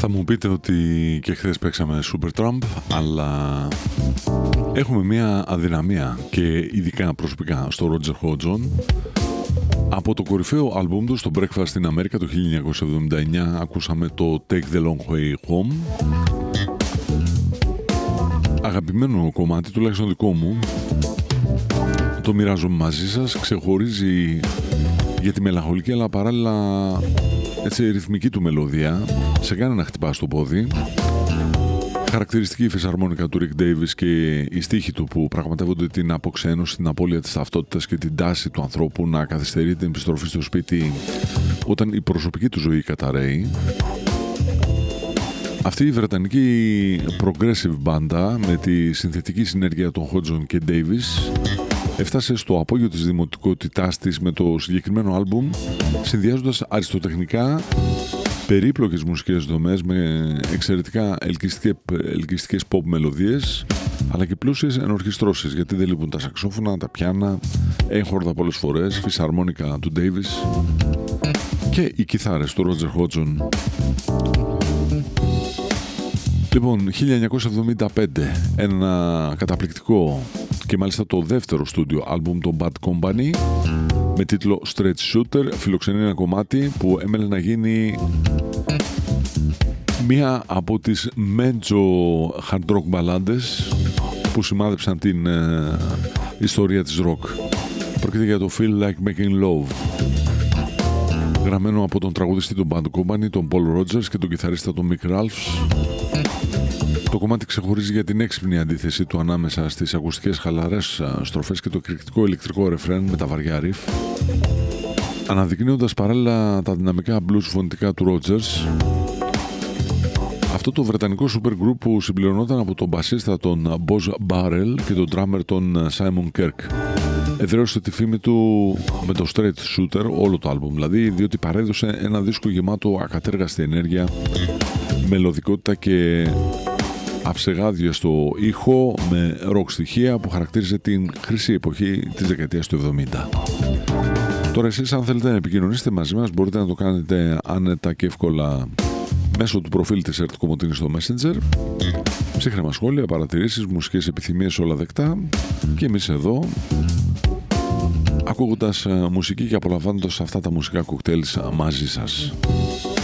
Θα μου πείτε ότι και χθες παίξαμε Supertramp, αλλά έχουμε μια αδυναμία και ειδικά προσωπικά στο Roger Hodgson. Από το κορυφαίο άλμπουμ του στο Breakfast in America το 1979 ακούσαμε το Take the Long Way Home. Αγαπημένο κομμάτι, τουλάχιστον δικό μου, το μοιράζομαι μαζί σας, ξεχωρίζει για τη μελαγχολική αλλά παράλληλα έτσι ρυθμική του μελωδία, σε κάνει να χτυπά στο πόδι. Χαρακτηριστική η φυσαρμόνικα του Rick Davis και οι στίχοι του που πραγματεύονται την αποξένωση, την απώλεια της ταυτότητας και την τάση του ανθρώπου να καθυστερεί την επιστροφή στο σπίτι όταν η προσωπική του ζωή καταραίει. Αυτή η βρετανική progressive μπάντα με τη συνθετική συνέργεια των Hodgson και Davis έφτασε στο απόγειο της δημοτικότητάς της με το συγκεκριμένο άλμπουμ, συνδυάζοντας αριστοτεχνικά περίπλοκες μουσικές δομές με εξαιρετικά ελκυστικές pop μελωδίες, αλλά και πλούσιες ενορχιστρώσεις, γιατί δεν λείπουν τα σαξόφωνα, τα πιάνα, έγχορδα πολλές φορές, φυσαρμόνικα του Davis και οι κιθάρες του Roger Hodgson. Λοιπόν, 1975, ένα καταπληκτικό και μάλιστα το δεύτερο στούντιο άλμπουμ των Bad Company με τίτλο Straight Shooter φιλοξενεί ένα κομμάτι που έμελε να γίνει μία από τις μέτζο hard rock μπαλάντες που σημάδεψαν την ιστορία της rock. Πρόκειται για το Feel Like Making Love, γραμμένο από τον τραγουδιστή των Bad Company, τον Paul Rogers, και τον κιθαρίστα τον Mick Ralphs. Το κομμάτι ξεχωρίζει για την έξυπνη αντίθεση του ανάμεσα στις ακουστικές χαλαρές στροφές και το εκρηκτικό ηλεκτρικό ρεφρέν με τα βαριά ριφ, αναδεικνύοντας παράλληλα τα δυναμικά blues φωνητικά του Rogers. Αυτό το βρετανικό super group που συμπληρωνόταν από τον μπασίστα τον Boz Barrel και τον drummer τον Simon Kirk. Εδραίωσε τη φήμη του με το Straight Shooter, όλο το άλμπουμ δηλαδή, διότι παρέδωσε ένα δίσκο γεμάτο ακατέργαστη ενέργεια, μελωδικότητα και αψεγάδιο στο ήχο με ροκ στοιχεία που χαρακτήριζε την χρυσή εποχή της δεκαετίας του 70. Τώρα εσείς, αν θέλετε να επικοινωνήσετε μαζί μας, μπορείτε να το κάνετε άνετα και εύκολα μέσω του προφίλ της ΕΡΤ Κομωτίνη στο Messenger. Ψύχρεμα σχόλια, παρατηρήσεις, μουσικές επιθυμίες, όλα δεκτά. Και εμείς εδώ, ακούγοντας μουσική και απολαμβάνοντας αυτά τα μουσικά κοκτέιλ μαζί σας.